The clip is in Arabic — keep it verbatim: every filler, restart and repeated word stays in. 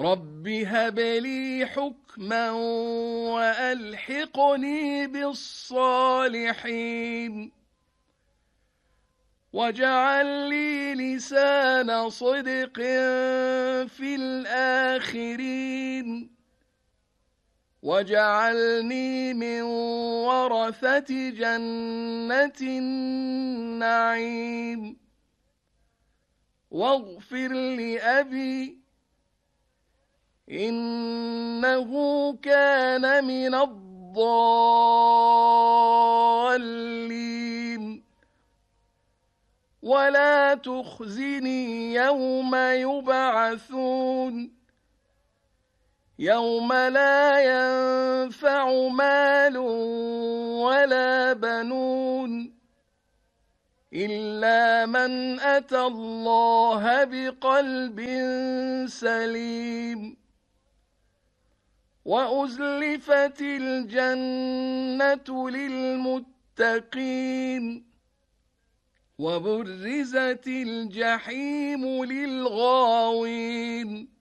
رب هب لي حكما وألحقني بالصالحين واجعل لي لسان صدق في الآخرين واجعلني من ورثة جنة النعيم واغفر لأبي إنه كان من الضالين ولا تخزني يوم يبعثون يوم لا ينفع مال ولا بنون إلا من أتى الله بقلب سليم وأزلفت الجنة للمتقين وبرزت الجحيم للغاوين